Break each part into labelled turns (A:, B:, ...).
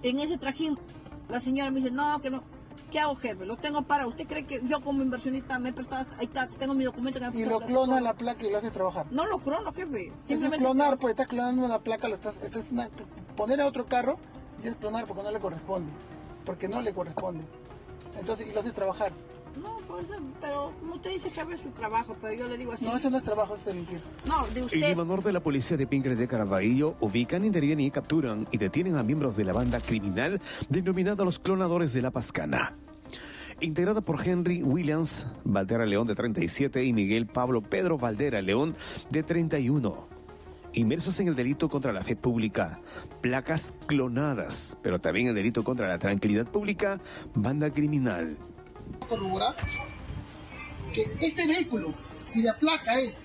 A: en ese trajín, la señora me dice, no, que no. ¿Qué hago, jefe? Lo tengo para. ¿Usted cree que yo como inversionista me he prestado? Ahí está, tengo mi documento. Que
B: y lo clona la placa y lo hace trabajar.
A: No lo clono, jefe.
B: Simplemente es clonar, pues estás clonando una placa, poner a otro carro y es clonar porque no le corresponde. Porque no le corresponde. Entonces, y lo haces trabajar.
A: No, pues, pero como usted dice, jefe, es su trabajo, pero yo le digo así.
B: No, eso no es trabajo, es delinquir.
A: No, de usted.
C: El Limanor de la policía de Pincre de Caraballo ubican, intervienen y capturan y detienen a miembros de la banda criminal denominada los clonadores de la Pascana. Integrada por Henry Williams Valdera León, de 37, y Miguel Pablo Pedro Valdera León, de 31. Inmersos en el delito contra la fe pública, placas clonadas, pero también el delito contra la tranquilidad pública, banda criminal.
B: Corroborar que este vehículo, cuya placa es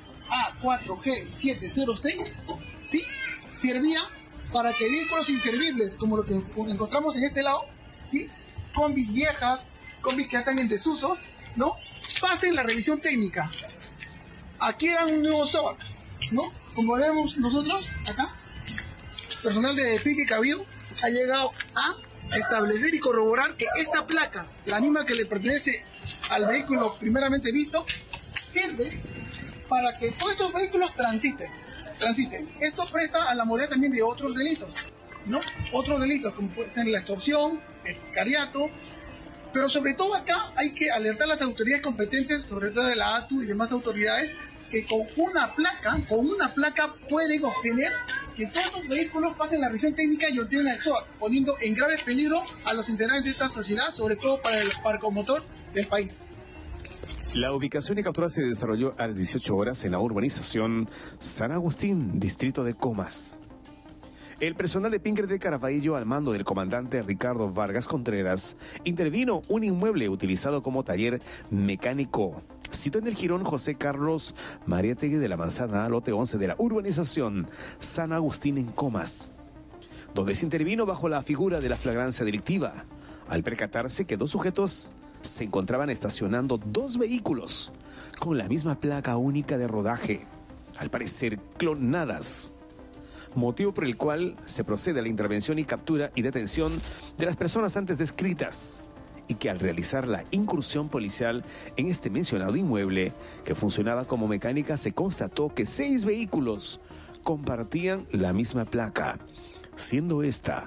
B: A4G706, ¿sí?, servía para que vehículos inservibles, como lo que encontramos en este lado, ¿sí?, combis viejas, combis que ya están en desuso, ¿no?, pasen la revisión técnica. Aquí era un nuevo SOAC, ¿no? Como vemos nosotros acá, personal de Pique Cabío ha llegado a establecer y corroborar que esta placa, la misma que le pertenece al vehículo primeramente visto, sirve para que todos estos vehículos transiten. Esto presta a la modalidad también de otros delitos, ¿no? Otros delitos como puede ser la extorsión, el sicariato, pero sobre todo acá hay que alertar a las autoridades competentes, sobre todo de la ATU y demás autoridades, que con una placa pueden obtener que todos los vehículos pasen la revisión técnica y obtengan el SOAT, poniendo en grave peligro a los integrantes de esta sociedad, sobre todo para el parque motor del país.
C: La ubicación y captura se desarrolló a las 18 horas en la urbanización San Agustín, distrito de Comas. El personal de Pincre de Caraballo, al mando del comandante Ricardo Vargas Contreras, intervino un inmueble utilizado como taller mecánico, situado en el jirón José Carlos Mariátegui de la Manzana, lote 11 de la urbanización San Agustín en Comas, donde se intervino bajo la figura de la flagrancia delictiva, al percatarse que dos sujetos se encontraban estacionando dos vehículos con la misma placa única de rodaje, al parecer clonadas, motivo por el cual se procede a la intervención y captura y detención de las personas antes descritas, y que al realizar la incursión policial en este mencionado inmueble, que funcionaba como mecánica, se constató que 6 vehículos compartían la misma placa, siendo esta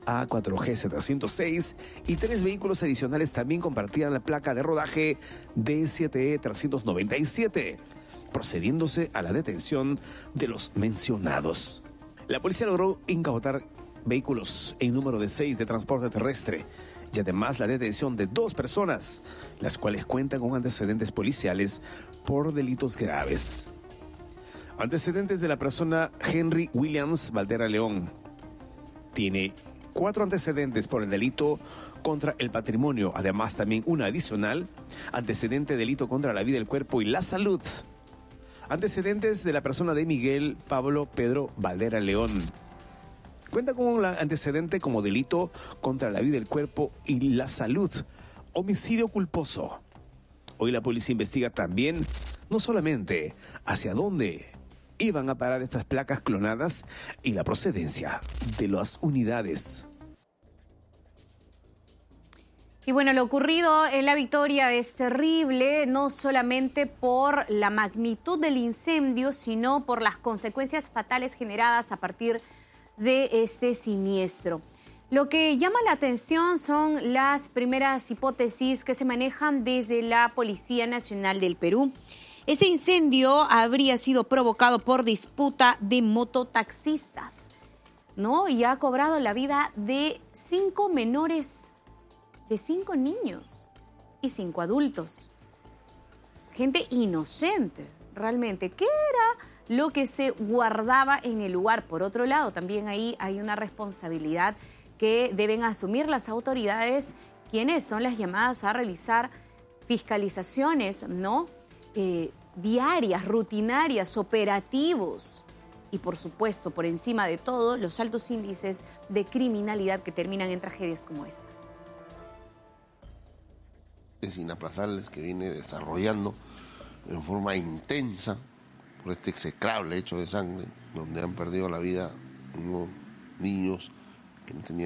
C: A4G706, y 3 vehículos adicionales también compartían la placa de rodaje D7E397, procediéndose a la detención de los mencionados. La policía logró incautar vehículos en número de 6 de transporte terrestre y además la detención de 2 personas, las cuales cuentan con antecedentes policiales por delitos graves. Antecedentes de la persona Henry Williams Valdera León. Tiene 4 antecedentes por el delito contra el patrimonio, además también una adicional, antecedente delito contra la vida, el cuerpo y la salud. Antecedentes de la persona de Miguel Pablo Pedro Valdera León. Cuenta con un antecedente como delito contra la vida, el cuerpo y la salud, homicidio culposo. Hoy la policía investiga también, no solamente hacia dónde iban a parar estas placas clonadas y la procedencia de las unidades.
D: Y bueno, lo ocurrido en La Victoria es terrible, no solamente por la magnitud del incendio, sino por las consecuencias fatales generadas a partir de este siniestro. Lo que llama la atención son las primeras hipótesis que se manejan desde la Policía Nacional del Perú. Este incendio habría sido provocado por disputa de mototaxistas, ¿no? Y ha cobrado la vida de 5 menores, de 5 niños y 5 adultos. Gente inocente, realmente. ¿Qué era lo que se guardaba en el lugar? Por otro lado, también ahí hay una responsabilidad que deben asumir las autoridades, quienes son las llamadas a realizar fiscalizaciones, ¿no? Diarias, rutinarias, operativos. Y por supuesto, por encima de todo, los altos índices de criminalidad que terminan en tragedias como esta.
E: Inaplazables que viene desarrollando en forma intensa por este execrable hecho de sangre, donde han perdido la vida unos niños que no tenían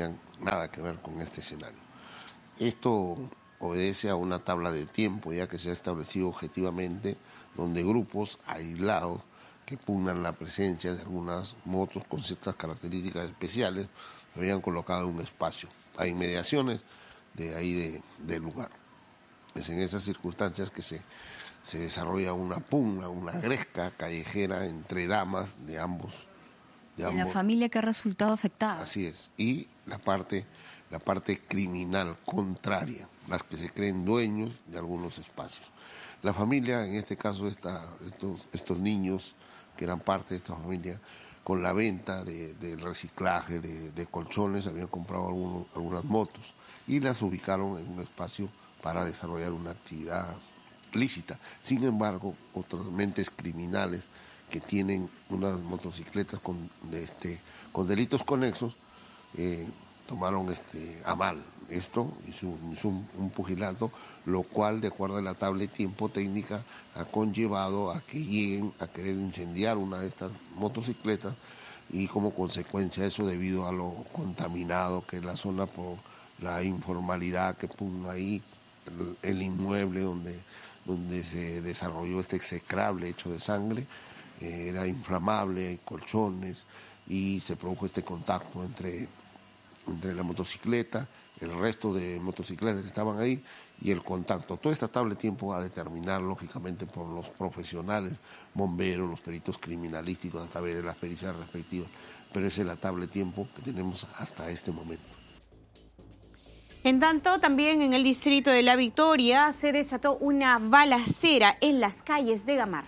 E: nada que ver con este escenario. Esto obedece a una tabla de tiempo ya que se ha establecido objetivamente, donde grupos aislados que pugnan la presencia de algunas motos con ciertas características especiales se habían colocado en un espacio a inmediaciones de ahí del lugar. Es en esas circunstancias que se desarrolla una pugna, una gresca callejera entre damas de ambos.
F: De la familia que ha resultado afectada.
E: Así es. Y la parte criminal contraria, las que se creen dueños de algunos espacios. La familia, en este caso, estos niños que eran parte de esta familia, con la venta del reciclaje de colchones, habían comprado algunas motos y las ubicaron en un espacio para desarrollar una actividad lícita. Sin embargo, otras mentes criminales que tienen unas motocicletas con delitos conexos, tomaron a mal esto, hizo un pugilato, lo cual, de acuerdo a la tabla de tiempo técnica, ha conllevado a que lleguen a querer incendiar una de estas motocicletas, y como consecuencia de eso, debido a lo contaminado que es la zona por la informalidad que puso ahí, el inmueble donde se desarrolló este execrable hecho de sangre, era inflamable, hay colchones, y se produjo este contacto entre la motocicleta, el resto de motocicletas que estaban ahí y el contacto. Toda esta tabla de tiempo va a determinar, lógicamente, por los profesionales, bomberos, los peritos criminalísticos, a través de las pericias respectivas, pero esa es la tabla de tiempo que tenemos hasta este momento.
D: En tanto, también en el distrito de La Victoria se desató una balacera en las calles de Gamarra.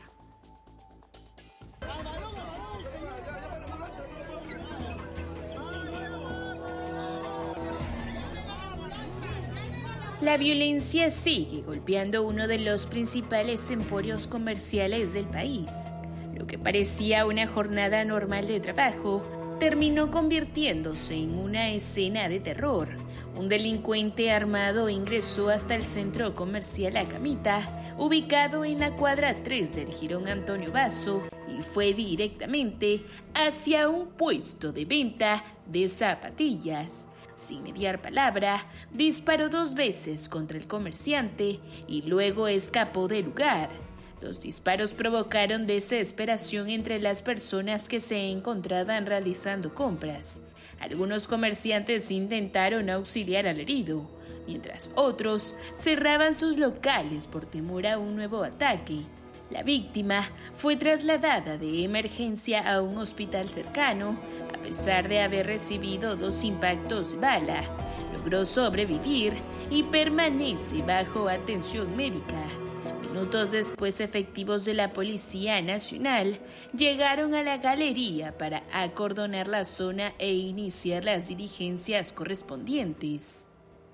G: La violencia sigue golpeando uno de los principales emporios comerciales del país. Lo que parecía una jornada normal de trabajo terminó convirtiéndose en una escena de terror. Un delincuente armado ingresó hasta el centro comercial La Camita, ubicado en la cuadra 3 del Jirón Antonio Basso, y fue directamente hacia un puesto de venta de zapatillas. Sin mediar palabra, disparó 2 veces contra el comerciante y luego escapó del lugar. Los disparos provocaron desesperación entre las personas que se encontraban realizando compras. Algunos comerciantes intentaron auxiliar al herido, mientras otros cerraban sus locales por temor a un nuevo ataque. La víctima fue trasladada de emergencia a un hospital cercano. A pesar de haber recibido 2 impactos de bala, logró sobrevivir y permanece bajo atención médica. Minutos después, efectivos de la Policía Nacional llegaron a la galería para acordonar la zona e iniciar las diligencias correspondientes.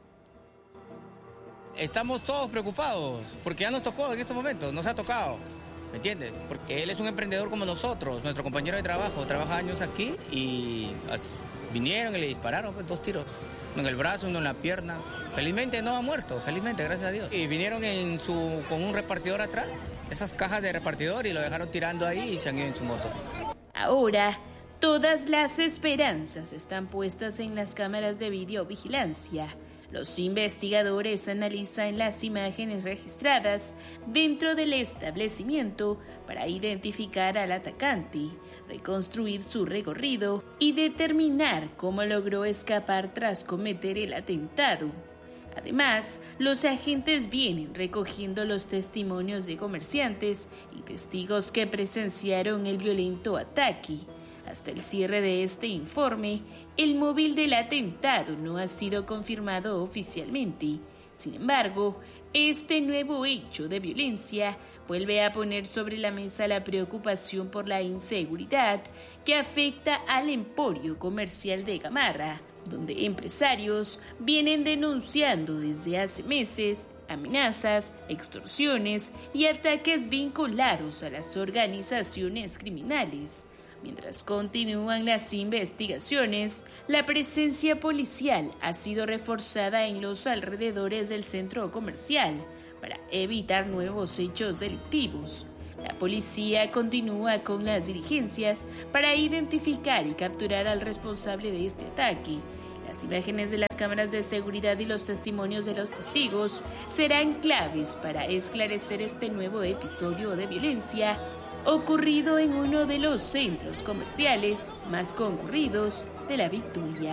H: Estamos todos preocupados porque ya nos tocó en estos momentos, nos ha tocado, ¿me entiendes? Porque él es un emprendedor como nosotros, nuestro compañero de trabajo, trabaja años aquí y vinieron y le dispararon 2 tiros, uno en el brazo, uno en la pierna. Felizmente no ha muerto, felizmente, gracias a Dios. Y vinieron con un repartidor atrás, esas cajas de repartidor, y lo dejaron tirando ahí y se han ido en su moto.
G: Ahora, todas las esperanzas están puestas en las cámaras de videovigilancia. Los investigadores analizan las imágenes registradas dentro del establecimiento para identificar al atacante, reconstruir su recorrido y determinar cómo logró escapar tras cometer el atentado. Además, los agentes vienen recogiendo los testimonios de comerciantes y testigos que presenciaron el violento ataque. Hasta el cierre de este informe, el móvil del atentado no ha sido confirmado oficialmente. Sin embargo, este nuevo hecho de violencia vuelve a poner sobre la mesa la preocupación por la inseguridad que afecta al emporio comercial de Gamarra, donde empresarios vienen denunciando desde hace meses amenazas, extorsiones y ataques vinculados a las organizaciones criminales. Mientras continúan las investigaciones, la presencia policial ha sido reforzada en los alrededores del centro comercial para evitar nuevos hechos delictivos. La policía continúa con las diligencias para identificar y capturar al responsable de este ataque. Las imágenes de las cámaras de seguridad y los testimonios de los testigos serán claves para esclarecer este nuevo episodio de violencia ocurrido en uno de los centros comerciales más concurridos de La Victoria.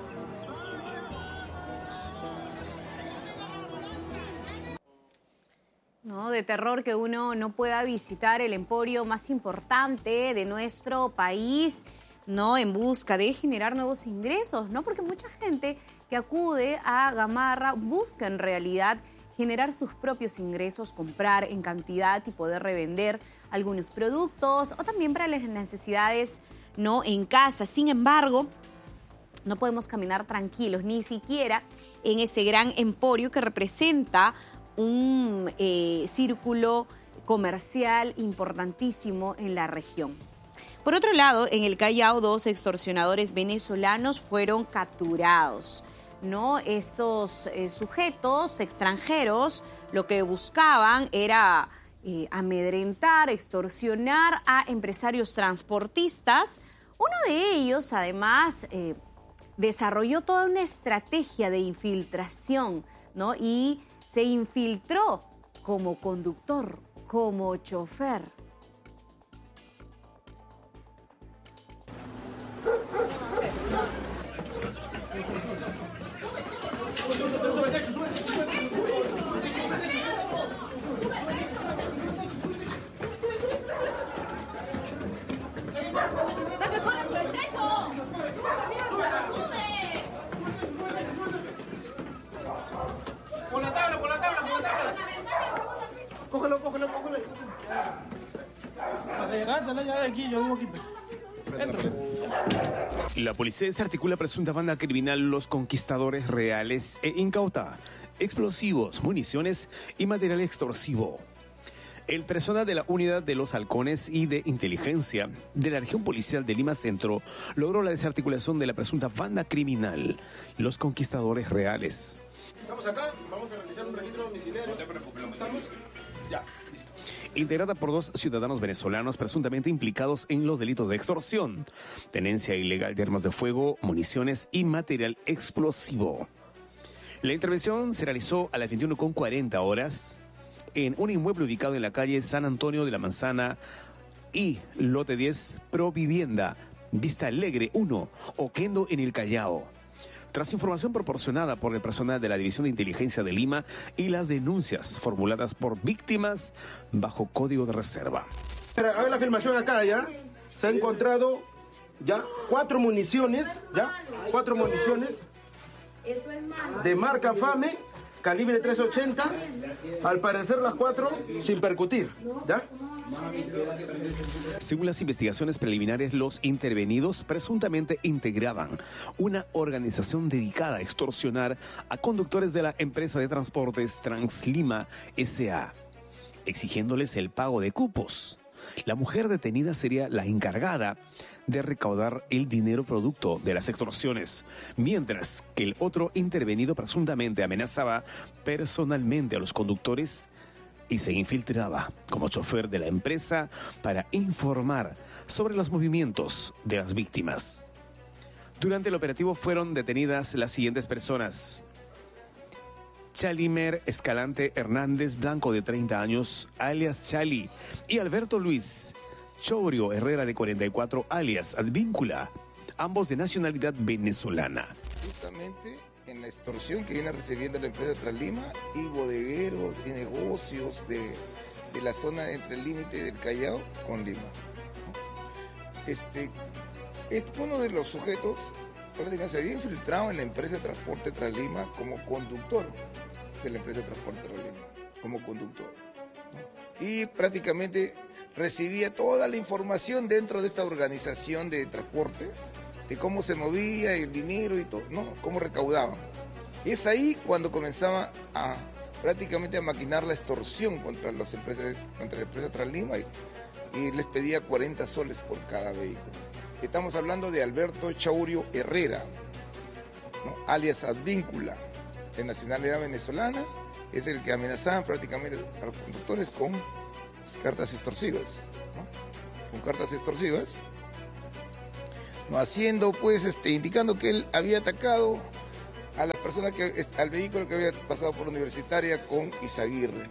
D: ¿No? De terror que uno no pueda visitar el emporio más importante de nuestro país, ¿no? En busca de generar nuevos ingresos, ¿no? Porque mucha gente que acude a Gamarra busca en realidad generar sus propios ingresos, comprar en cantidad y poder revender algunos productos o también para las necesidades, ¿no? En casa. Sin embargo, no podemos caminar tranquilos, ni siquiera en este gran emporio que representa un círculo comercial importantísimo en la región. Por otro lado, en el Callao, 2 extorsionadores venezolanos fueron capturados, ¿no? Estos sujetos extranjeros lo que buscaban era amedrentar, extorsionar a empresarios transportistas. Uno de ellos, además, desarrolló toda una estrategia de infiltración, ¿no? Y se infiltró como conductor, como chofer.
B: Cógelo.
C: La policía desarticula presunta banda criminal Los Conquistadores Reales e incauta explosivos, municiones y material extorsivo. El personal de la Unidad de los Halcones y de Inteligencia de la Región Policial de Lima Centro logró la desarticulación de la presunta banda criminal Los Conquistadores Reales.
B: Estamos acá, vamos a realizar un registro domiciliario. No te preocupes, ¿estamos? Ya, listo.
C: Integrada por 2 ciudadanos venezolanos presuntamente implicados en los delitos de extorsión, tenencia ilegal de armas de fuego, municiones y material explosivo. La intervención se realizó a las 21:40 horas en un inmueble ubicado en la calle San Antonio de la Manzana y lote 10 Provivienda, Vista Alegre 1, Oquendo en el Callao. Tras información proporcionada por el personal de la División de Inteligencia de Lima y las denuncias formuladas por víctimas bajo código de reserva.
I: A ver la filmación acá, ¿ya? Se ha encontrado ya 4 municiones, de marca FAME, calibre 380, al parecer las 4 sin percutir, ¿ya?
C: Según las investigaciones preliminares, los intervenidos presuntamente integraban una organización dedicada a extorsionar a conductores de la empresa de transportes Translima S.A., exigiéndoles el pago de cupos. La mujer detenida sería la encargada de recaudar el dinero producto de las extorsiones, mientras que el otro intervenido presuntamente amenazaba personalmente a los conductores y se infiltraba como chofer de la empresa para informar sobre los movimientos de las víctimas. Durante el operativo fueron detenidas las siguientes personas: Chalimer Escalante Hernández Blanco, de 30 años, alias Chali, y Alberto Luis Chobrio Herrera, de 44, alias Advíncula, ambos de nacionalidad venezolana.
J: Justamente en la extorsión que viene recibiendo la empresa Translima y bodegueros y negocios de la zona entre el límite del Callao con Lima. Uno de los sujetos prácticamente se había infiltrado en la empresa de transporte Translima como conductor de la empresa de transporte Translima, como conductor, ¿no? Y prácticamente recibía toda la información dentro de esta organización de transportes, de cómo se movía el dinero y todo, ¿no? Cómo recaudaban. Es ahí cuando comenzaba prácticamente a maquinar la extorsión contra las empresas, contra la empresa Translima, y les pedía 40 soles por cada vehículo. Estamos hablando de Alberto Chaurio Herrera, ¿no? Alias Advíncula, de nacionalidad venezolana, es el que amenazaba prácticamente a los conductores con cartas extorsivas, ¿no? Con cartas extorsivas, no haciendo pues, indicando que él había atacado a la persona al vehículo que había pasado por Universitaria con Izaguirre.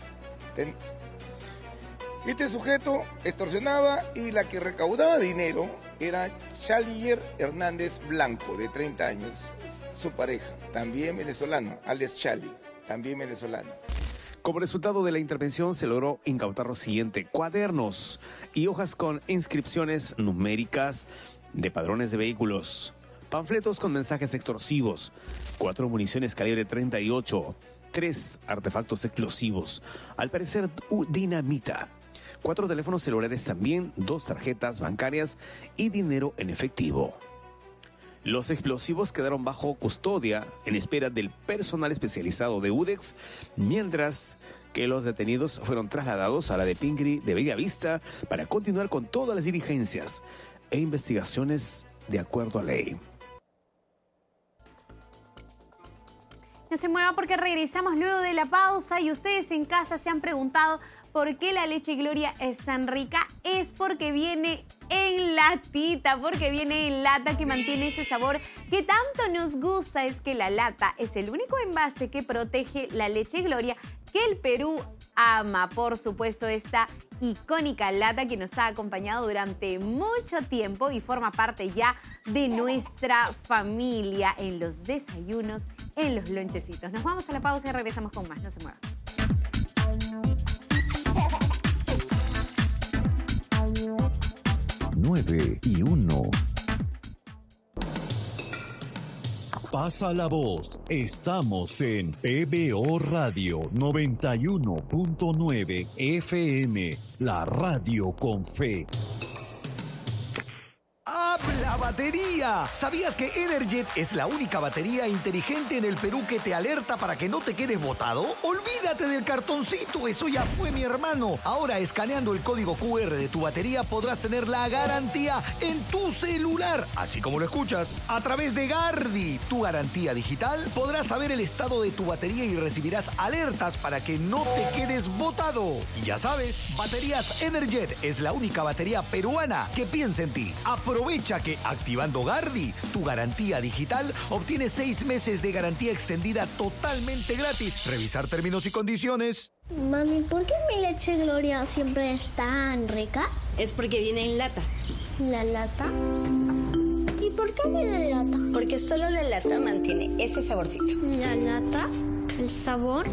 J: Este sujeto extorsionaba y la que recaudaba dinero era Chalier Hernández Blanco, de 30 años, su pareja, también venezolana, alias Chali, también venezolana.
C: Como resultado de la intervención se logró incautar lo siguiente: cuadernos y hojas con inscripciones numéricas de padrones de vehículos, panfletos con mensajes extorsivos, 4 municiones calibre 38, 3 artefactos explosivos, al parecer dinamita, 4 teléfonos celulares también, 2 tarjetas bancarias y dinero en efectivo. Los explosivos quedaron bajo custodia en espera del personal especializado de UDEX, mientras que los detenidos fueron trasladados a la de Pingri de Bellavista para continuar con todas las diligencias e investigaciones de acuerdo a ley.
D: No se mueva porque regresamos luego de la pausa y ustedes en casa se han preguntado por qué la leche Gloria es tan rica. Es porque viene en latita, porque viene en lata que mantiene ese sabor que tanto nos gusta. Es que la lata es el único envase que protege la leche Gloria que el Perú ama. Por supuesto, esta icónica lata que nos ha acompañado durante mucho tiempo y forma parte ya de nuestra familia en los desayunos, en los lonchecitos. Nos vamos a la pausa y regresamos con más. No se muevan.
K: Nueve y 1. Pasa la voz. Estamos en PBO Radio 91.9 FM, la radio con fe.
L: ¡Habla batería! ¿Sabías que Energet es la única batería inteligente en el Perú que te alerta para que no te quedes botado? ¡Olvídate del cartoncito! Eso ya fue, mi hermano. Ahora, escaneando el código QR de tu batería, podrás tener la garantía en tu celular. Así como lo escuchas. A través de Gardi, tu garantía digital, podrás saber el estado de tu batería y recibirás alertas para que no te quedes botado. Y ya sabes, Baterías Energet es la única batería peruana que piensa en ti. Aprovecha que activando Gardi, tu garantía digital, obtienes 6 meses de garantía extendida totalmente gratis. Revisar términos y condiciones.
M: Mami, ¿por qué mi leche Gloria siempre es tan rica?
N: Es porque viene en lata.
M: ¿La lata? ¿Y por qué viene en lata?
N: Porque solo la lata mantiene ese saborcito.
M: ¿La lata? ¿El sabor?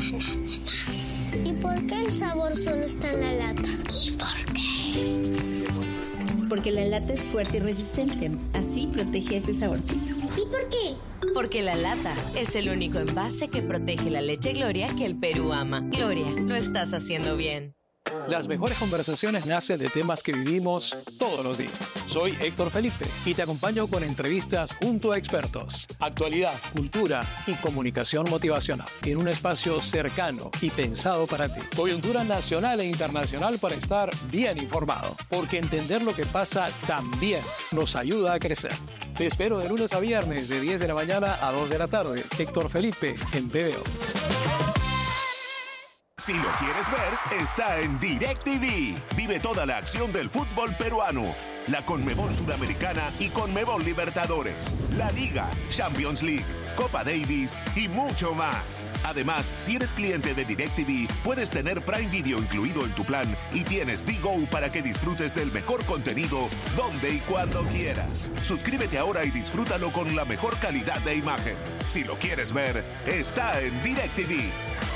M: ¿Y por qué el sabor solo está en la lata? ¿Y por qué?
N: Porque la lata es fuerte y resistente, así protege ese saborcito.
M: ¿Y por qué?
O: Porque la lata es el único envase que protege la leche Gloria que el Perú ama. Gloria, lo estás haciendo bien.
P: Las mejores conversaciones nacen de temas que vivimos todos los días. Soy Héctor Felipe y te acompaño con entrevistas junto a expertos, actualidad, cultura y comunicación motivacional en un espacio cercano y pensado para ti. Coyuntura nacional e internacional para estar bien informado, porque entender lo que pasa también nos ayuda a crecer. Te espero de lunes a viernes de 10 de la mañana a 2 de la tarde. Héctor Felipe en PBO.
Q: Si lo quieres ver, está en DirecTV. Vive toda la acción del fútbol peruano, la Conmebol Sudamericana y Conmebol Libertadores, la Liga, Champions League, Copa Davis y mucho más. Además, si eres cliente de DirecTV, puedes tener Prime Video incluido en tu plan y tienes DGO para que disfrutes del mejor contenido donde y cuando quieras. Suscríbete ahora y disfrútalo con la mejor calidad de imagen. Si lo quieres ver, está en DirecTV.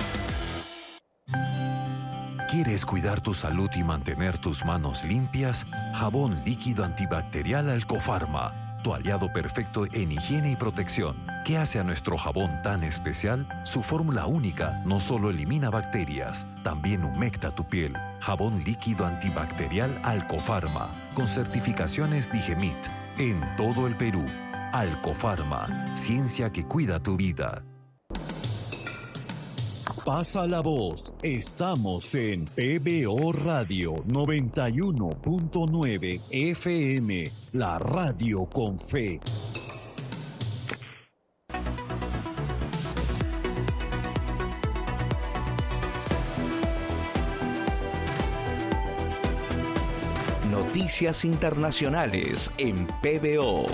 K: ¿Quieres cuidar tu salud y mantener tus manos limpias? Jabón líquido antibacterial Alcofarma, tu aliado perfecto en higiene y protección. ¿Qué hace a nuestro jabón tan especial? Su fórmula única no solo elimina bacterias, también humecta tu piel. Jabón líquido antibacterial Alcofarma, con certificaciones Digemit, en todo el Perú. Alcofarma, ciencia que cuida tu vida. Pasa la voz. Estamos en PBO Radio 91.9 FM, la radio con fe.
R: Noticias internacionales en PBO.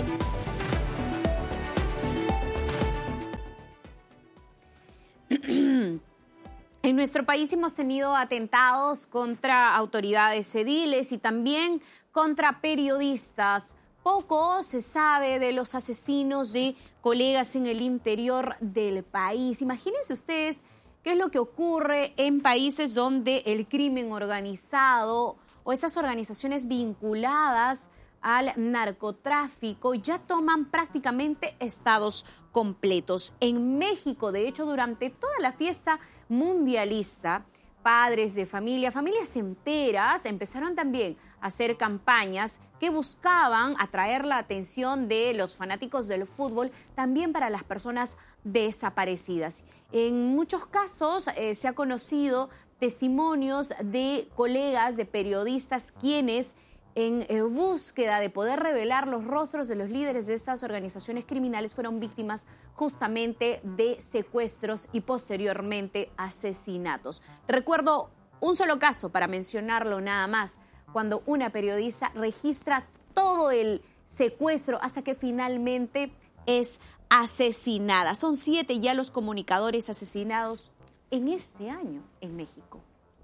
D: En nuestro país hemos tenido atentados contra autoridades ediles y también contra periodistas. Poco se sabe de los asesinos de colegas en el interior del país. Imagínense ustedes qué es lo que ocurre en países donde el crimen organizado o estas organizaciones vinculadas al narcotráfico ya toman prácticamente estados completos. En México, de hecho, durante toda la fiesta mundialista, padres de familia, familias enteras empezaron también a hacer campañas que buscaban atraer la atención de los fanáticos del fútbol, también para las personas desaparecidas. En muchos casos se ha conocido testimonios de colegas, de periodistas, quienes en búsqueda de poder revelar los rostros de los líderes de estas organizaciones criminales fueron víctimas justamente de secuestros y posteriormente asesinatos. Recuerdo un solo caso, para mencionarlo nada más, cuando una periodista registra todo el secuestro hasta que finalmente es asesinada. Son 7 ya los comunicadores asesinados en este año en México.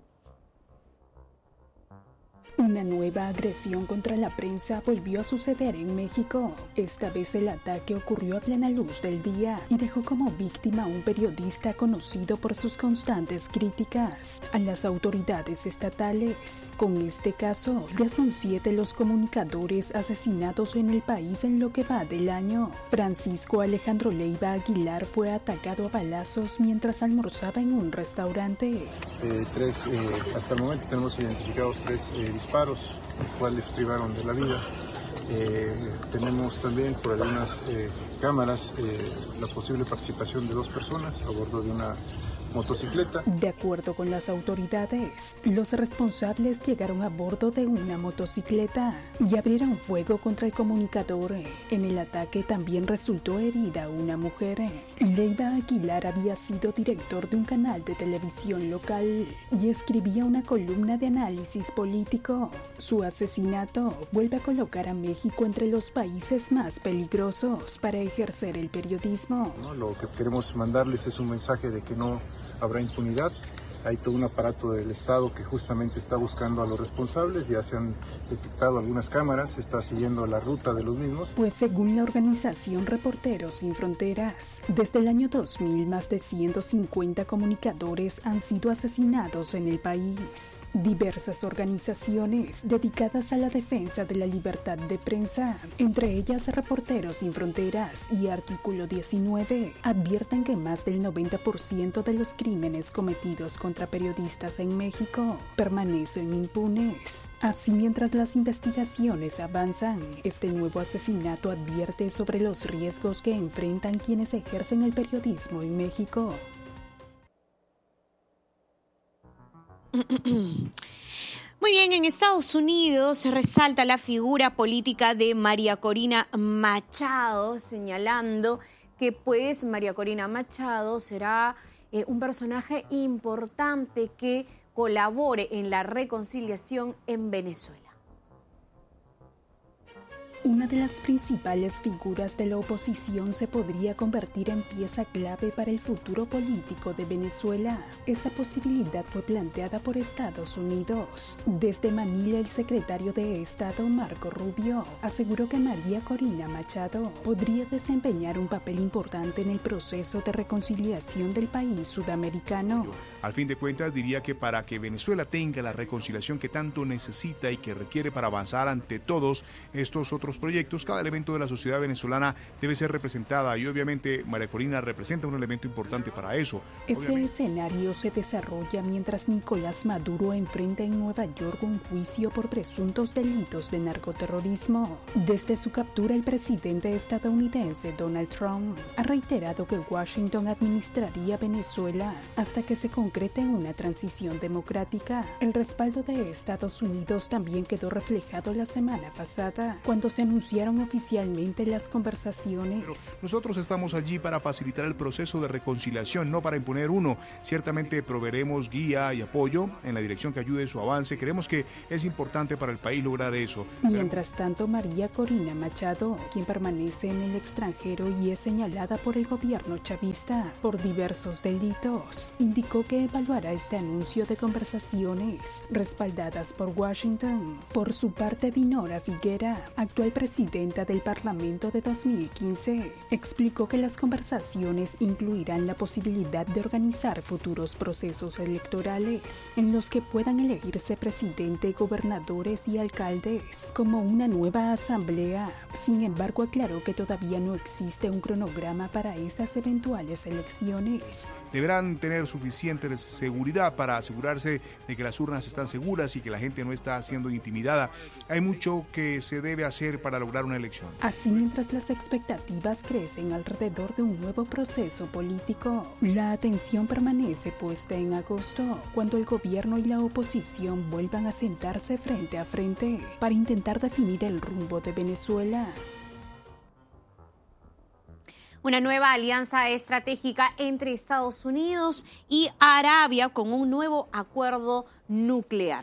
S: Una nueva agresión contra la prensa volvió a suceder en México. Esta vez el ataque ocurrió a plena luz del día y dejó como víctima a un periodista conocido por sus constantes críticas a las autoridades estatales. Con este caso, ya son 7 los comunicadores asesinados en el país en lo que va del año. Francisco Alejandro Leiva Aguilar fue atacado a balazos mientras almorzaba en un restaurante.
T: Hasta el momento tenemos identificados 3 disparos, los cuales privaron de la vida. Tenemos también por algunas cámaras la posible participación de 2 personas a bordo de una motocicleta.
S: De acuerdo con las autoridades, los responsables llegaron a bordo de una motocicleta y abrieron fuego contra el comunicador. En el ataque también resultó herida una mujer. Leiva Aguilar había sido director de un canal de televisión local y escribía una columna de análisis político. Su asesinato vuelve a colocar a México entre los países más peligrosos para ejercer el periodismo.
T: Lo que queremos mandarles es un mensaje de que no habrá impunidad. Hay todo un aparato del Estado que justamente está buscando a los responsables. Ya se han detectado algunas cámaras, está siguiendo la ruta de los mismos.
S: Pues según la organización Reporteros Sin Fronteras, desde el año 2000 más de 150 comunicadores han sido asesinados en el país. Diversas organizaciones dedicadas a la defensa de la libertad de prensa, entre ellas Reporteros Sin Fronteras y Artículo 19, advierten que más del 90% de los crímenes cometidos contra periodistas en México permanecen impunes. Así, mientras las investigaciones avanzan, este nuevo asesinato advierte sobre los riesgos que enfrentan quienes ejercen el periodismo en México.
D: Muy bien, en Estados Unidos se resalta la figura política de María Corina Machado, señalando que pues María Corina Machado será un personaje importante que colabore en la reconciliación en Venezuela.
S: Una de las principales figuras de la oposición se podría convertir en pieza clave para el futuro político de Venezuela. Esa posibilidad fue planteada por Estados Unidos. Desde Manila, el secretario de Estado, Marco Rubio, aseguró que María Corina Machado podría desempeñar un papel importante en el proceso de reconciliación del país sudamericano.
U: Al fin de cuentas, diría que para que Venezuela tenga la reconciliación que tanto necesita y que requiere para avanzar ante todos estos otros proyectos, cada elemento de la sociedad venezolana debe ser representada y obviamente María Corina representa un elemento importante para eso.
S: Este escenario se desarrolla mientras Nicolás Maduro enfrenta en Nueva York un juicio por presuntos delitos de narcoterrorismo. Desde su captura, el presidente estadounidense Donald Trump ha reiterado que Washington administraría Venezuela hasta que se concrete una transición democrática. El respaldo de Estados Unidos también quedó reflejado la semana pasada, cuando se anunciaron oficialmente las conversaciones.
U: Nosotros estamos allí para facilitar el proceso de reconciliación, no para imponer uno. Ciertamente proveeremos guía y apoyo en la dirección que ayude su avance. Creemos que es importante para el país lograr eso.
S: Mientras tanto, María Corina Machado, quien permanece en el extranjero y es señalada por el gobierno chavista por diversos delitos, indicó que evaluará este anuncio de conversaciones respaldadas por Washington. Por su parte, Dinora Figuera, actual presidenta del Parlamento de 2015, explicó que las conversaciones incluirán la posibilidad de organizar futuros procesos electorales en los que puedan elegirse presidente, gobernadores y alcaldes como una nueva asamblea. Sin embargo, aclaró que todavía no existe un cronograma para estas eventuales elecciones.
U: Deberán tener suficiente seguridad para asegurarse de que las urnas están seguras y que la gente no está siendo intimidada. Hay mucho que se debe hacer para lograr una elección.
S: Así, mientras las expectativas crecen alrededor de un nuevo proceso político, la atención permanece puesta en agosto, cuando el gobierno y la oposición vuelvan a sentarse frente a frente para intentar definir el rumbo de Venezuela.
D: Una nueva alianza estratégica entre Estados Unidos y Arabia con un nuevo acuerdo nuclear.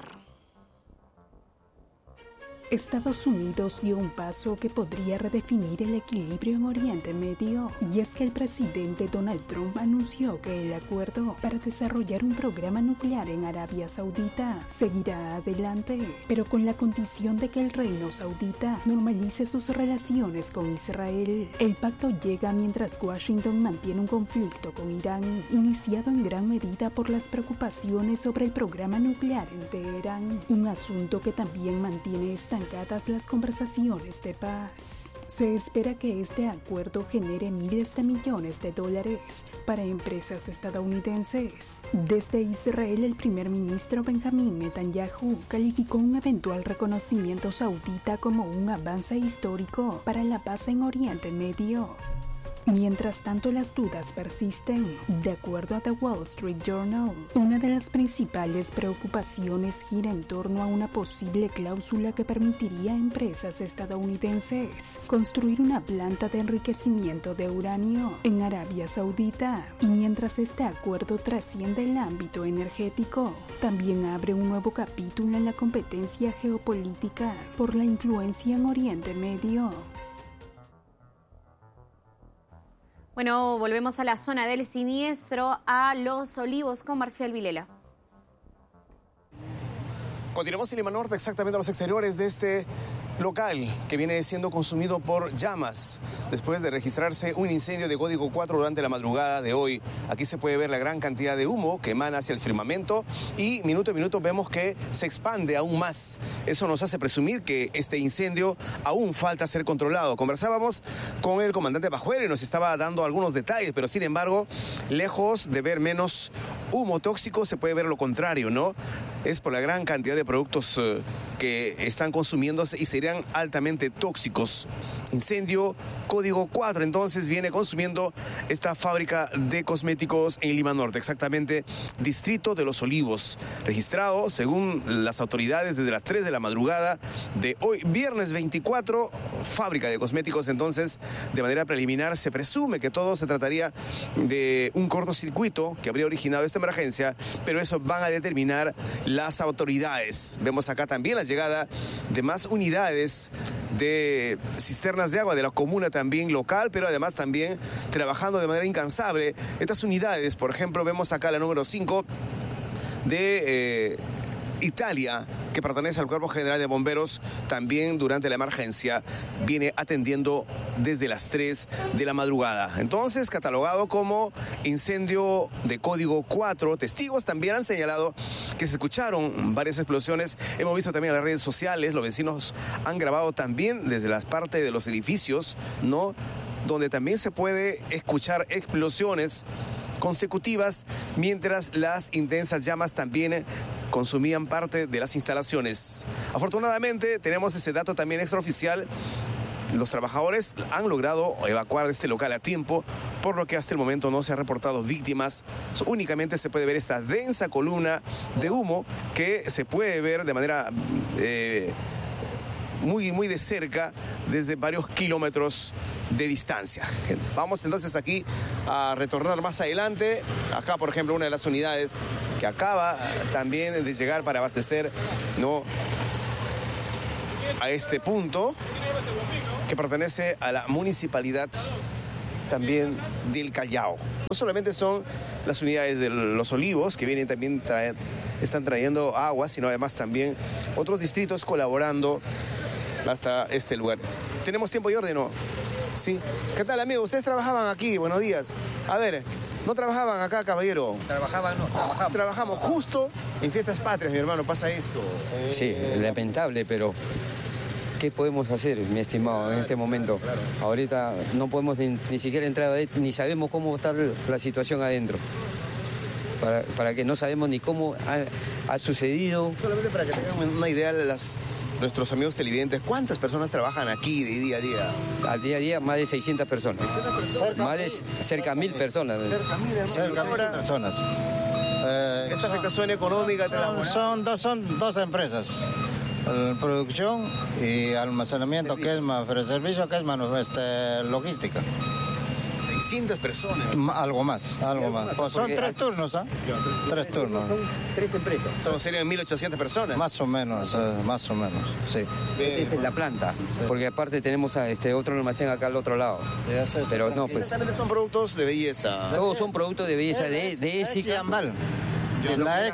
S: Estados Unidos dio un paso que podría redefinir el equilibrio en Oriente Medio, y es que el presidente Donald Trump anunció que el acuerdo para desarrollar un programa nuclear en Arabia Saudita seguirá adelante, pero con la condición de que el reino saudita normalice sus relaciones con Israel. El pacto llega mientras Washington mantiene un conflicto con Irán, iniciado en gran medida por las preocupaciones sobre el programa nuclear en Teherán, un asunto que también mantiene estancadas las conversaciones de paz. Se espera que este acuerdo genere miles de millones de dólares para empresas estadounidenses. Desde Israel, el primer ministro Benjamín Netanyahu calificó un eventual reconocimiento saudita como un avance histórico para la paz en Oriente Medio. Mientras tanto, las dudas persisten. De acuerdo a The Wall Street Journal, una de las principales preocupaciones gira en torno a una posible cláusula que permitiría a empresas estadounidenses construir una planta de enriquecimiento de uranio en Arabia Saudita. Y mientras este acuerdo trasciende el ámbito energético, también abre un nuevo capítulo en la competencia geopolítica por la influencia en Oriente Medio.
D: Bueno, volvemos a la zona del siniestro, a Los Olivos, con Marcial Vilela.
C: Continuamos en Lima Norte, exactamente a los exteriores de este local que viene siendo consumido por llamas después de registrarse un incendio de código 4 durante la madrugada de hoy. Aquí se puede ver la gran cantidad de humo que emana hacia el firmamento y minuto a minuto vemos que se expande aún más. Eso nos hace presumir que este incendio aún falta ser controlado. Conversábamos con el comandante Pajuelo y nos estaba dando algunos detalles, pero sin embargo, lejos de ver menos humo tóxico, se puede ver lo contrario, ¿no? Es por la gran cantidad de productos que están consumiéndose y serían altamente tóxicos. Incendio código 4 entonces viene consumiendo esta fábrica de cosméticos en Lima Norte, exactamente distrito de Los Olivos, registrado según las autoridades desde las 3 de la madrugada de hoy, viernes 24, fábrica de cosméticos. Entonces, de manera preliminar, se presume que todo se trataría de un cortocircuito que habría originado esta emergencia, pero eso van a determinar las autoridades. Vemos acá también la llegada de más unidades de cisternas de agua de la comuna también local, pero además también trabajando de manera incansable. Estas unidades, por ejemplo, vemos acá la número 5 de Italia, que pertenece al Cuerpo General de Bomberos, también durante la emergencia viene atendiendo desde las 3 de la madrugada. Entonces, catalogado como incendio de código 4, testigos también han señalado que se escucharon varias explosiones. Hemos visto también en las redes sociales, los vecinos han grabado también desde las partes de los edificios, ¿no?, donde también se puede escuchar explosiones consecutivas, mientras las intensas llamas también consumían parte de las instalaciones. Afortunadamente, tenemos ese dato también extraoficial. Los trabajadores han logrado evacuar de este local a tiempo, por lo que hasta el momento no se han reportado víctimas. Únicamente se puede ver esta densa columna de humo que se puede ver de manera muy de cerca, desde varios kilómetros de distancia. Vamos entonces aquí a retornar más adelante. Acá, por ejemplo, una de las unidades que acaba también de llegar para abastecer, ¿no?, a este punto, que pertenece a la municipalidad también del Callao. No solamente son las unidades de Los Olivos, que vienen también están trayendo agua, sino además también otros distritos colaborando hasta este lugar. ¿Tenemos tiempo y orden, no? Sí. ¿Qué tal, amigo? ¿Ustedes trabajaban aquí? Buenos días. A ver, ¿no trabajaban acá, caballero? Trabajamos justo en Fiestas Patrias, mi hermano, pasa esto.
A: Sí, lamentable, pero ¿qué podemos hacer, mi estimado, en este momento? Claro. Ahorita no podemos ni siquiera entrar, ni sabemos cómo está la situación adentro. Para que no sabemos ni cómo ha sucedido.
C: Solamente para que tengan una idea nuestros amigos televidentes, ¿cuántas personas trabajan aquí de día a día?
A: Al día a día, más de 600 personas. 600 personas. Más de cerca de 1.000 personas.
V: Cerca de 1.000 personas.
C: ¿Esta afectación económica?
V: Son dos empresas. Producción y almacenamiento, que es más, pero el servicio que es más logística.
C: 600 personas.
V: Algo más. Pues son 3 turnos, ¿ah? 3 turnos.
A: Son 3 empresas.
C: Serían 1.800 personas.
V: Más o menos, sí.
A: Esa es la planta, porque aparte tenemos otro almacén acá al otro lado. Pero no, pues.
C: Exactamente, son productos de belleza.
A: Todos son productos de belleza, de Ésica.
V: La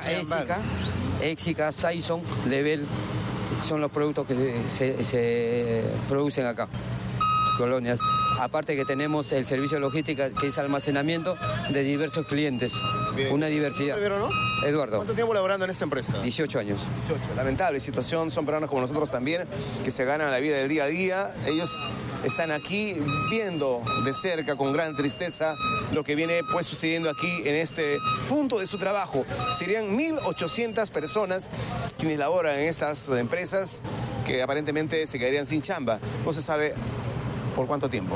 A: Ésica, Saison, Level. Son los productos que se producen acá, colonias. Aparte que tenemos el servicio de logística, que es almacenamiento de diversos clientes. Bien. Una diversidad.
C: ¿No?
A: Eduardo.
C: ¿Cuánto tiempo laborando en esta empresa?
A: 18 años.
C: 18. Lamentable situación, son peruanos como nosotros también, que se ganan la vida del día a día. Ellos están aquí viendo de cerca, con gran tristeza, lo que viene pues sucediendo aquí en este punto de su trabajo. Serían 1.800 personas quienes laboran en estas empresas, que aparentemente se quedarían sin chamba. No se sabe por cuánto tiempo.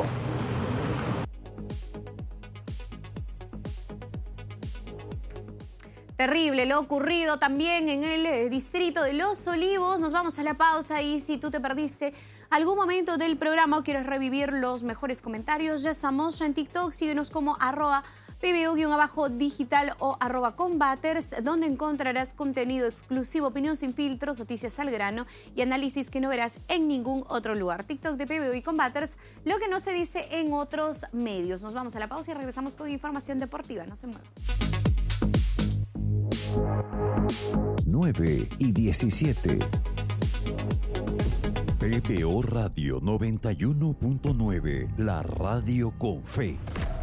D: Terrible lo ocurrido también en el distrito de Los Olivos. Nos vamos a la pausa y si tú te perdiste algún momento del programa o quieres revivir los mejores comentarios, ya estamos en TikTok. Síguenos como @PBO_digital o @combaters, donde encontrarás contenido exclusivo, opinión sin filtros, noticias al grano y análisis que no verás en ningún otro lugar. TikTok de PBO y Combaters, lo que no se dice en otros medios. Nos vamos a la pausa y regresamos con información deportiva. No se muevan.
K: 9:17. PBO Radio 91.9, la radio con fe.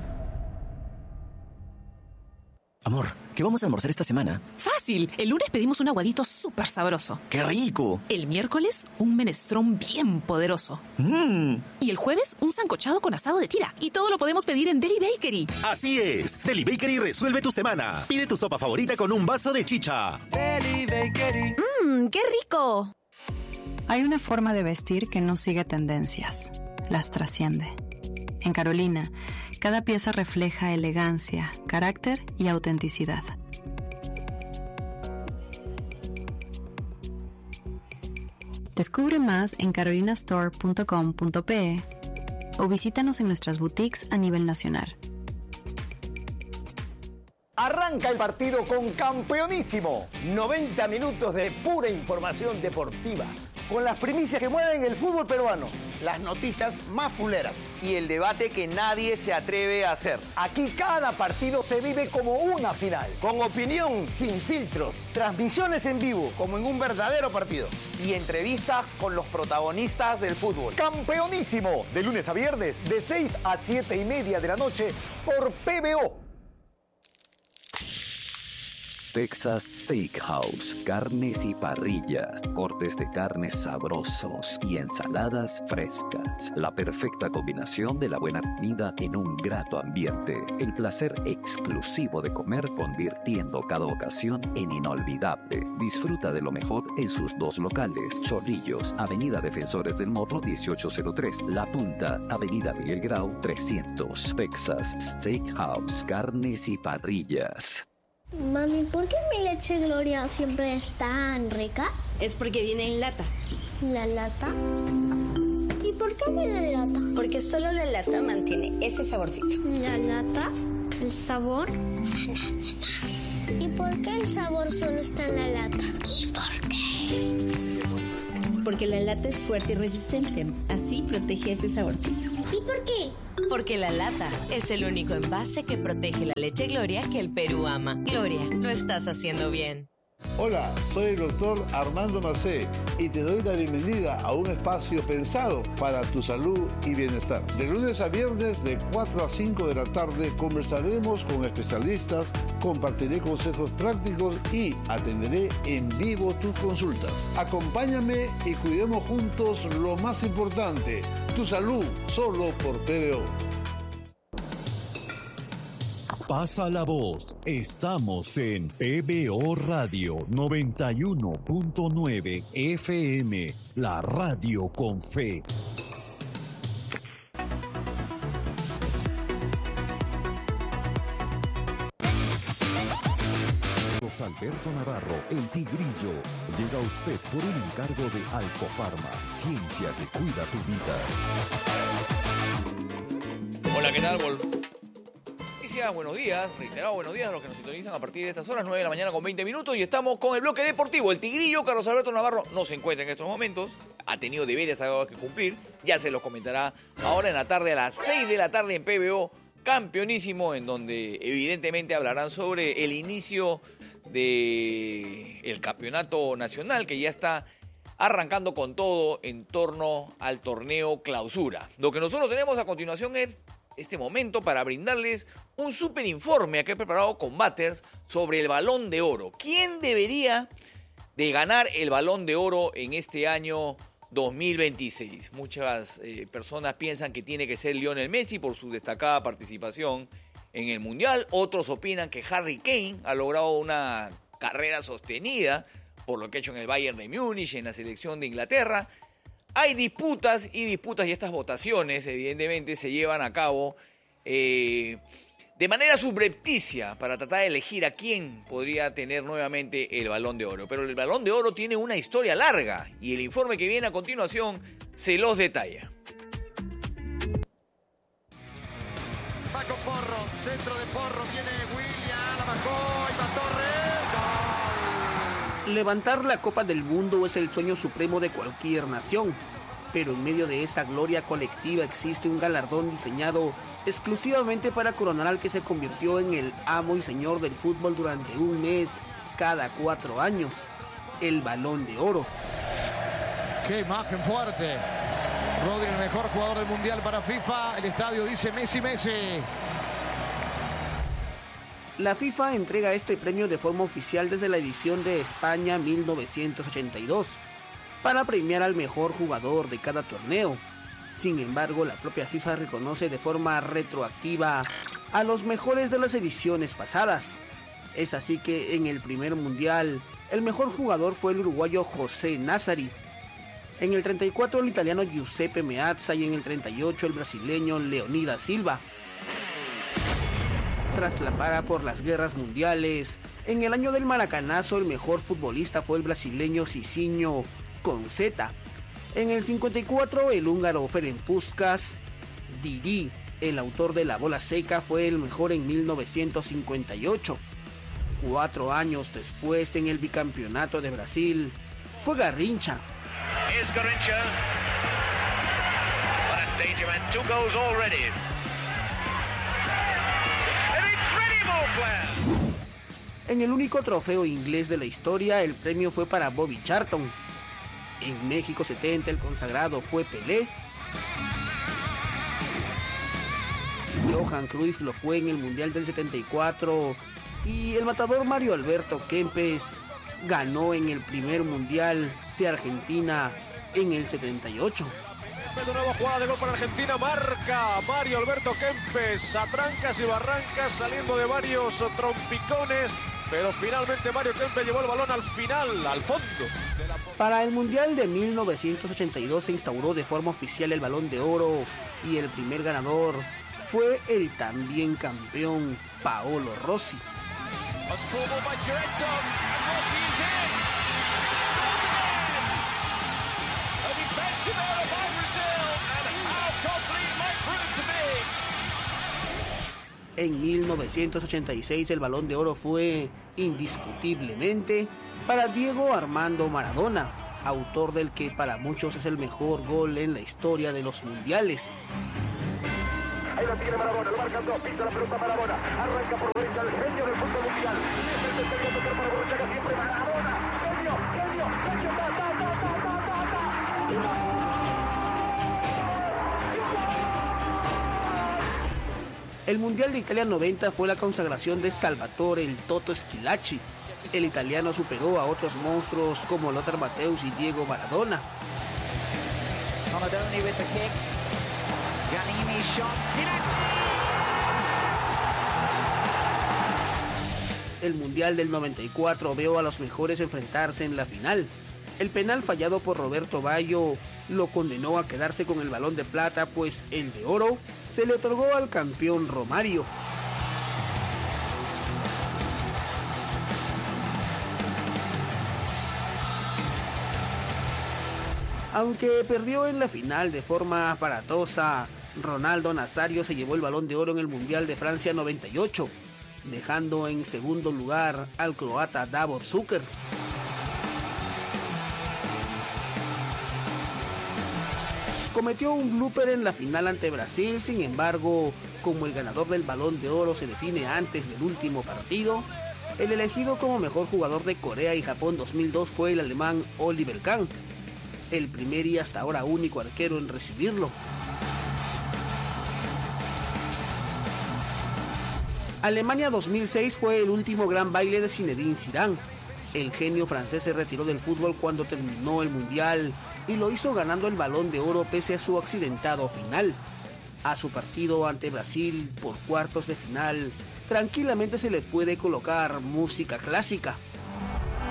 W: Amor, ¿qué vamos a almorzar esta semana?
X: Fácil. El lunes pedimos un aguadito súper sabroso.
W: ¡Qué rico!
X: El miércoles, un menestrón bien poderoso. Y el jueves, un sancochado con asado de tira. Y todo lo podemos pedir en Deli Bakery.
W: Así es. Deli Bakery resuelve tu semana. Pide tu sopa favorita con un vaso de chicha. Deli Bakery.
D: ¡Qué rico!
F: Hay una forma de vestir que no sigue tendencias. Las trasciende. En Carolina, cada pieza refleja elegancia, carácter y autenticidad. Descubre más en carolinastore.com.pe o visítanos en nuestras boutiques a nivel nacional.
L: Arranca el partido con Campeonísimo. 90 minutos de pura información deportiva, con las primicias que mueven el fútbol peruano, las noticias más fuleras
Y: y el debate que nadie se atreve a hacer.
L: Aquí cada partido se vive como una final, con opinión sin filtros, transmisiones en vivo como en un verdadero partido
Y: y entrevistas con los protagonistas del fútbol.
L: Campeonísimo, de lunes a viernes, de 6 a 7:30 de la noche por PBO.
R: Texas Steakhouse, carnes y parrillas, cortes de carnes sabrosos y ensaladas frescas. La perfecta combinación de la buena comida en un grato ambiente. El placer exclusivo de comer, convirtiendo cada ocasión en inolvidable. Disfruta de lo mejor en sus 2 locales: Chorrillos, Avenida Defensores del Morro 1803, La Punta, Avenida Miguel Grau 300. Texas Steakhouse, carnes y parrillas.
M: Mami, ¿por qué mi leche Gloria siempre es tan rica?
N: Es porque viene en lata.
M: ¿La lata? ¿Y por qué me la lata?
N: Porque solo la lata mantiene ese saborcito.
M: ¿La lata? ¿El sabor? ¿Y por qué el sabor solo está en la lata? ¿Y por qué?
N: Porque la lata es fuerte y resistente. Así protege ese saborcito.
M: ¿Y por qué?
O: Porque la lata es el único envase que protege la leche Gloria que el Perú ama. Gloria, lo estás haciendo bien.
B: Hola, soy el doctor Armando Macé y te doy la bienvenida a un espacio pensado para tu salud y bienestar. De lunes a viernes de 4 a 5 de la tarde conversaremos con especialistas, compartiré consejos prácticos y atenderé en vivo tus consultas. Acompáñame y cuidemos juntos lo más importante, tu salud, solo por PBO.
W: Pasa la voz. Estamos en PBO Radio 91.9 FM, la radio con fe. Alberto Navarro, el Tigrillo, llega a usted por un encargo de Alcofarma, ciencia que cuida tu vida.
E: Hola, ¿qué tal? Buenos días, reiterado buenos días a los que nos sintonizan a partir de estas horas, 9 de la mañana con 20 minutos, y estamos con el bloque deportivo. El Tigrillo, Carlos Alberto Navarro, no se encuentra en estos momentos, ha tenido deberes que cumplir, ya se los comentará ahora en la tarde a las 6 de la tarde en PBO Campeonísimo, en donde evidentemente hablarán sobre el inicio del campeonato nacional que ya está arrancando con todo en torno al torneo Clausura. Lo que nosotros tenemos a continuación es este momento para brindarles un súper informe que he preparado con Matters sobre el Balón de Oro. ¿Quién debería de ganar el Balón de Oro en este año 2026? Muchas personas piensan que tiene que ser Lionel Messi por su destacada participación en el Mundial. Otros opinan que Harry Kane ha logrado una carrera sostenida por lo que ha hecho en el Bayern de Múnich, en la selección de Inglaterra. Hay disputas y estas votaciones evidentemente se llevan a cabo de manera subrepticia para tratar de elegir a quién podría tener nuevamente el Balón de Oro. Pero el Balón de Oro tiene una historia larga y el informe que viene a continuación se los detalla.
G: Va con Porro, centro de Porro, viene William, la bajó, Iván Torres.
H: Levantar la Copa del Mundo es el sueño supremo de cualquier nación, pero en medio de esa gloria colectiva existe un galardón diseñado exclusivamente para coronar al que se convirtió en el amo y señor del fútbol durante un mes cada 4 años, el Balón de Oro.
G: ¡Qué imagen fuerte! Rodri, el mejor jugador del Mundial para FIFA, el estadio dice Messi, Messi.
H: La FIFA entrega este premio de forma oficial desde la edición de España 1982 para premiar al mejor jugador de cada torneo. Sin embargo, la propia FIFA reconoce de forma retroactiva a los mejores de las ediciones pasadas. Es así que en el primer mundial, el mejor jugador fue el uruguayo José Nazzari. En el 34 el italiano Giuseppe Meazza y en el 38 el brasileño Leonidas Silva. Tras la para por las guerras mundiales, en el año del maracanazo el mejor futbolista fue el brasileño Cicinho con Z. En el 54 el húngaro Ferenc Puskás. Didi, el autor de La Bola Seca, fue el mejor en 1958. 4 años después, en el bicampeonato de Brasil, fue Garrincha.
I: Es Garrincha. What a stage man, 2 goals already.
H: En el único trofeo inglés de la historia, el premio fue para Bobby Charlton. En México 70 el consagrado fue Pelé. Johan Cruyff lo fue en el Mundial del 74 y el matador Mario Alberto Kempes ganó en el primer Mundial de Argentina en el 78.
G: De nueva jugada de gol para Argentina, marca Mario Alberto Kempes, a trancas y barrancas, saliendo de varios trompicones, pero finalmente Mario Kempes llevó el balón al final, al fondo.
H: Para el Mundial de 1982 se instauró de forma oficial el Balón de Oro y el primer ganador fue el también campeón Paolo Rossi.
G: severe by Brazil, and how costly it might prove to be.
H: En 1986 el Balón de Oro fue indiscutiblemente para Diego Armando Maradona, autor del que para muchos es el mejor gol en la historia de los mundiales.
J: Ahí lo tiene Maradona, lo marcan dos, pisa la pelota Maradona, arranca por derecha el genio del fútbol mundial. Es el que tocar para Borruchaga siempre Maradona, genio, El Mundial de Italia 90 fue la consagración de Salvatore el Toto Schillaci. El italiano superó a otros monstruos como Lothar Matthäus y Diego Maradona.
P: Mamadoni with the kick. Giannini shot.
H: El Mundial del 94 veo a los mejores enfrentarse en la final. El penal fallado por Roberto Baggio lo condenó a quedarse con el Balón de Plata, pues el de oro se le otorgó al campeón Romario. Aunque perdió en la final de forma aparatosa, Ronaldo Nazario se llevó el Balón de Oro en el Mundial de Francia 98, dejando en segundo lugar al croata Davor Šuker. Cometió un blooper en la final ante Brasil, sin embargo, como el ganador del Balón de Oro se define antes del último partido, el elegido como mejor jugador de Corea y Japón 2002 fue el alemán Oliver Kahn, el primer y hasta ahora único arquero en recibirlo. Alemania 2006 fue el último gran baile de Zinedine Zidane. El genio francés se retiró del fútbol cuando terminó el Mundial y lo hizo ganando el Balón de Oro pese a su accidentado final. A su partido ante Brasil por cuartos de final, tranquilamente se le puede colocar música clásica.